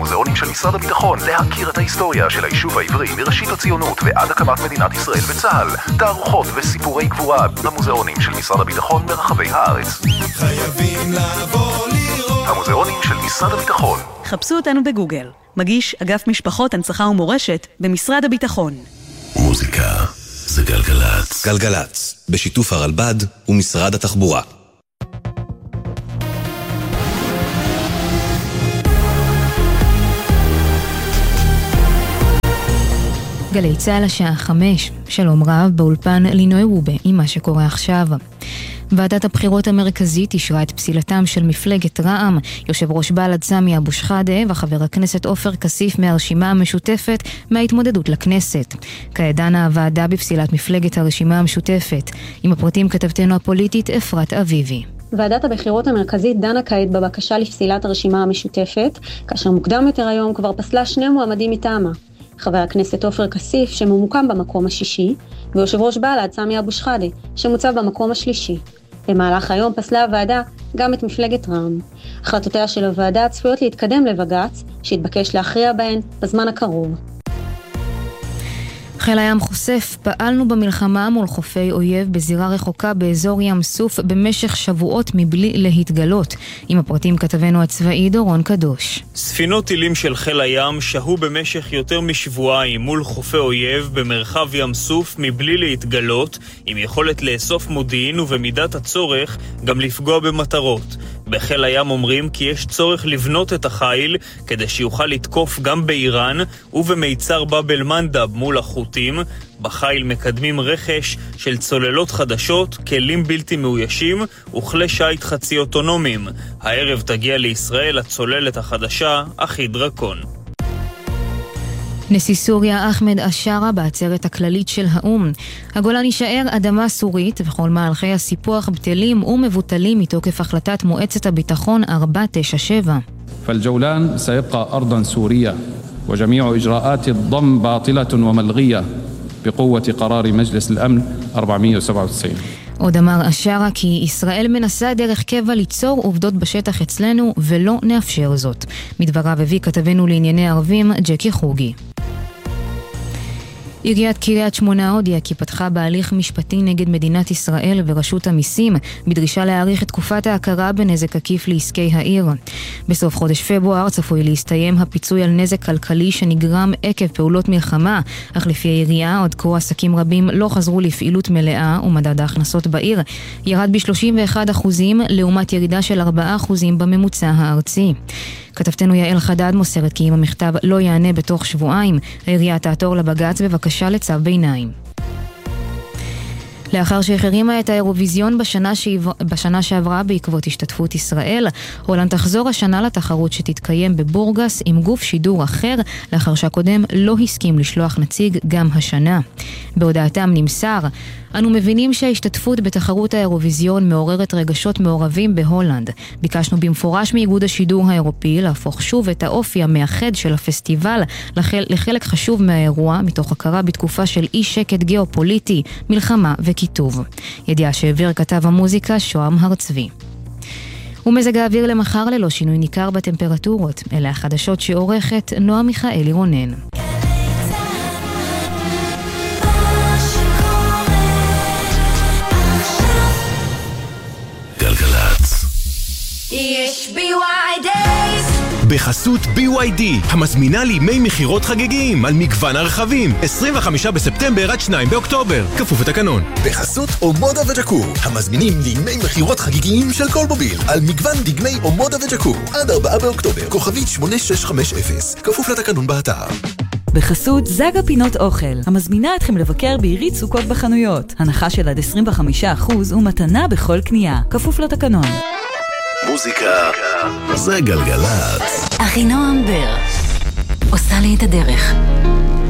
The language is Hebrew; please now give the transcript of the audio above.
מוזיאונים של משרד הביטחון, להכיר את ההיסטוריה של היישוב העברי מראשית הציונות ועד הקמת מדינת ישראל וצה"ל. תערוכות וסיפורי גבורה במוזיאונים של משרד הביטחון ברחבי הארץ. חייבים לבוא לראות. המוזיאונים של משרד הביטחון. חפשו אותנו בגוגל. מגיש אגף משפחות, הנצחה ומורשת במשרד הביטחון. מוזיקה זה גלגלץ. גלגלץ, בשיתוף הרלב"ד ומשרד התחבורה. גלי צהל השעה 5, שלום רב, באולפן לינוי רובה עם מה שקורה עכשיו. ועדת הבחירות המרכזית אישרה את פסילתם של מפלגת רע"מ, יושב ראש בל"ד סמי אבו שחאדה וחבר הכנסת עופר כסיף מהרשימה המשותפת מההתמודדות לכנסת. כעת דנה הוועדה בפסילת מפלגת הרשימה המשותפת. עם הפרטים כתבתנו הפוליטית אפרת אביבי. ועדת הבחירות המרכזית דנה כעת בבקשה לפסילת הרשימה המשותפת, כאשר מוקדם יותר היום כבר פסלה שני מועמדים מטעמה. חבר הכנסת עופר כסיף שממוקם במקום השישי, ויושב ראש בל"ד סמי אבו שחאדה שמוצב במקום השלישי. במהלך היום פסלה הוועדה גם את מפלגת רע"מ. החלטותיה של הוועדה צפויות להתקדם לבג"ץ, שהתבקש להכריע בהן בזמן הקרוב. חיל הים חושף, פעלנו במלחמה מול חופי אויב בזירה רחוקה באזור ים סוף במשך שבועות מבלי להתגלות. עם הפרטים כתבנו הצבאי דורון קדוש. ספינות טילים של חיל הים שהו במשך יותר משבועיים מול חופי אויב במרחב ים סוף מבלי להתגלות, עם יכולת לאסוף מודיעין ובמידת הצורך גם לפגוע במטרות. בחיל הים אומרים כי יש צורך לבנות את החיל כדי שיוכל לתקוף גם באיראן ובמיצר באב אל-מנדב מול החות'ים. בחיל מקדמים רכש של צוללות חדשות, כלים בלתי מאוישים וכלי שיט חצי אוטונומיים. הערב תגיע לישראל הצוללת החדשה, אחי דרקון. נשיא סוריה אחמד אשרה בעצרת הכללית של האום. הגולן יישאר אדמה סורית וכל מהלכי הסיפוח בטלים ומבוטלים מתוקף החלטת מועצת הביטחון 497. فالجولان سيبقى أرضا سورية وجميع إجراءات الضم باطلة وملغية بقوة قرار مجلس الأمن 497. עוד אמר אשרה כי ישראל מנסה דרך קבע ליצור עובדות בשטח אצלנו ולא נאפשר זאת. מדבריו הביא כתבנו לענייני ערבים ג'קי חוגי. עיריית קריית שמונה הודיעה כי פתחה בהליך משפטי נגד מדינת ישראל ורשות המיסים בדרישה להאריך את תקופת ההכרה בנזק עקיף לעסקי העיר. בסוף חודש פברואר צפוי להסתיים הפיצוי על נזק כלכלי שנגרם עקב פעולות מלחמה, אך לפי העירייה עוד כה עסקים רבים לא חזרו לפעילות מלאה ומדד ההכנסות בעיר ירד ב-31% לעומת ירידה של 4% בממוצע הארצי. כתבתנו יעל חדד מוסרת כי אם המכתב לא יענה בתוך שבועיים, העירייה תעתור לבג"ץ בבקשה לצו ביניים. לאחר שהחרימה את האירוויזיון בשנה שעברה בעקבות השתתפות ישראל, הולנד תחזור השנה לתחרות שתתקיים בבורגס עם גוף שידור אחר, לאחר שהקודם לא הסכים לשלוח נציג גם השנה. בהודעתם נמסר, אנו מבינים שההשתתפות בתחרות האירוויזיון מעוררת רגשות מעורבים בהולנד. ביקשנו במפורש מאיגוד השידור האירופי להפוך שוב את האופי המאחד של הפסטיבל לחלק חשוב מהאירוע, מתוך הכרה בתקופה של אי שקט גיאופוליטי, מלחמה וכיתוב. ידיעה שהעביר כתב המוזיקה שוהם הרצבי. ומזג האוויר למחר ללא שינוי ניכר בטמפרטורות. אלה החדשות שעורכת נועה מיכאלי רונן. יש BYD בחסות BYD, המזמינה לימי מחירות חגיגיים על מגוון הרכבים, 25 בספטמבר עד 2 באוקטובר, כפוף לתקנון. בחסות אומודה וג'קור, המזמינים לימי מחירות חגיגיים של כל מוביל על מגוון דגמי אומודה וג'קור, עד 4 באוקטובר, כוכבית 8650, כפוף לתקנון באתר. בחסות זגה פינות אוכל, המזמינה אתכם לבקר בעירית סוכות בחנויות, הנחה של עד 25% ומתנה בכל קנייה, כפוף לתקנון. מוזיקה זה גלגלץ. אחינועם בר עושה לי את הדרך.